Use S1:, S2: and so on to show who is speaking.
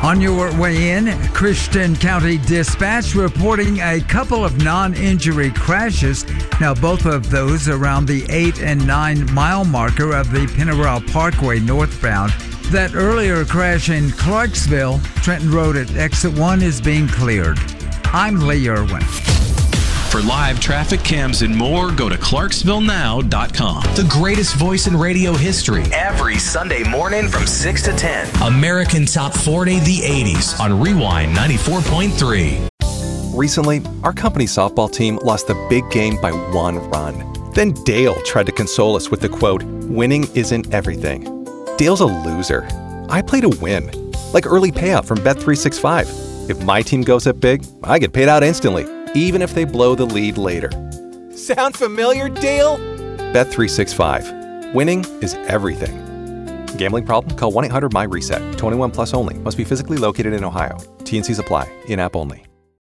S1: On your way in, Christian County Dispatch reporting a couple of non-injury crashes. Now, both of those around the 8 and 9 mile marker of the Pinneral Parkway northbound. That earlier crash in Clarksville, Trenton Road at exit 1 is being cleared. I'm Lee Irwin.
S2: For live traffic cams and more, go to ClarksvilleNow.com.
S3: The greatest voice in radio history.
S4: Every Sunday morning from 6 to 10.
S3: American Top 40, the 80s on Rewind 94.3.
S5: Recently, our company softball team lost the big game by 1 run. Then Dale tried to console us with the quote, "Winning isn't everything." Dale's a loser. I play to win. Like early payout from Bet365. If my team goes up big, I get paid out instantly, even if they blow the lead later. Sound familiar, Dale? Bet365. Winning is everything. Gambling problem? Call 1-800-MY-RESET. 21 plus only. Must be physically located in Ohio. T&Cs apply. In-app only.